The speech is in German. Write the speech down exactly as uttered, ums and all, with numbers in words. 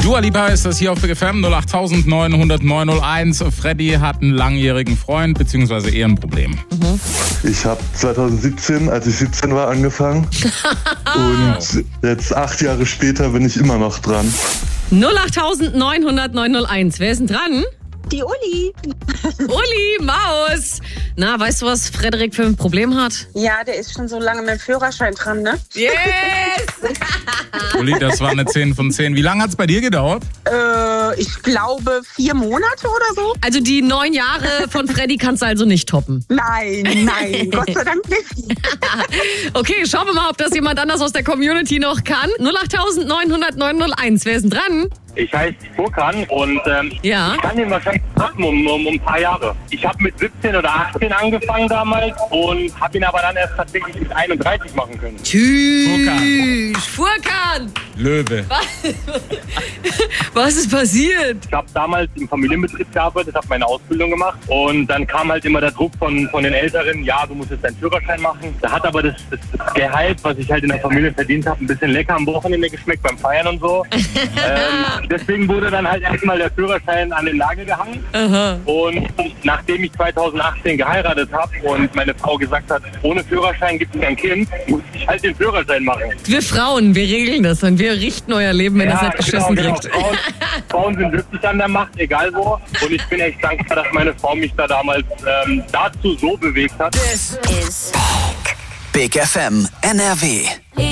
Dua Lipa ist das hier auf Big F M null acht neun null null neun null eins. Freddy hat einen langjährigen Freund bzw. Ehenproblem. Mhm. Ich habe zwanzig siebzehn, als ich siebzehn war, angefangen. Und jetzt acht Jahre später bin ich immer noch dran. null acht neun null null neun null eins. Wer ist denn dran? Die Uli. Uli, Maus. Na, weißt du, was Frederik für ein Problem hat? Ja, der ist schon so lange mit dem Führerschein dran, ne? Yes! Uli, das war eine zehn von zehn. Wie lange hat es bei dir gedauert? Äh, ich glaube vier Monate oder so. Also die neun Jahre von Freddy kannst du also nicht toppen. Nein, nein, Gott sei Dank nicht. Okay, schauen wir mal, ob das jemand anders aus der Community noch kann. null acht neun null null neun null eins. Wer ist denn dran? Ich heiße Furkan und ähm, Ja. ich kann den wahrscheinlich toppen um, um, um ein paar Jahre. Ich habe mit siebzehn oder achtzehn angefangen damals und habe ihn aber dann erst tatsächlich mit einunddreißig machen können. Tschüss. Furkan. Löwe. Was ist passiert? Ich habe damals im Familienbetrieb gearbeitet, habe meine Ausbildung gemacht und dann kam halt immer der Druck von, von den Älteren, ja, du musst jetzt deinen Führerschein machen. Da hat aber das, das, das Gehalt, was ich halt in der Familie verdient habe, ein bisschen lecker am Wochenende geschmeckt beim Feiern und so. ähm, deswegen wurde dann halt erstmal der Führerschein an den Nagel gehangen. Aha. Und nachdem ich zwanzig achtzehn geheiratet habe und meine Frau gesagt hat, ohne Führerschein gibt es kein Kind, muss ich halt den Führerschein machen. Wir Frauen, wir regeln das und wir richten euer Leben, wenn ihr es nicht geschissen genau, kriegt. genau. Frauen, Frauen sind glücklich an der Macht, egal wo. Und ich bin echt dankbar, dass meine Frau mich da damals ähm, dazu so bewegt hat. This is Big F M N R W.